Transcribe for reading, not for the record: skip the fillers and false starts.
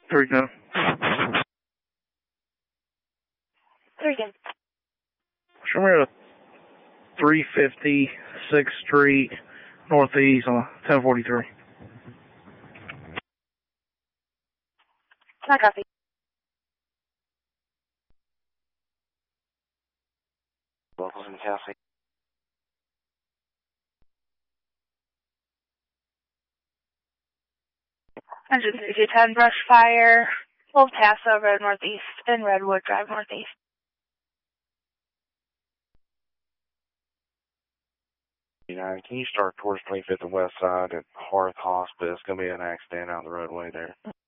310. 310. Show me at 350 6th Street Northeast on 1043. I copy. Locals in Cassie. 13210 brush fire, Old Paso Road Northeast and Redwood Drive Northeast. Can you start towards 25th and West Side at Hearth Hospice? It's going to be an accident out on the roadway there.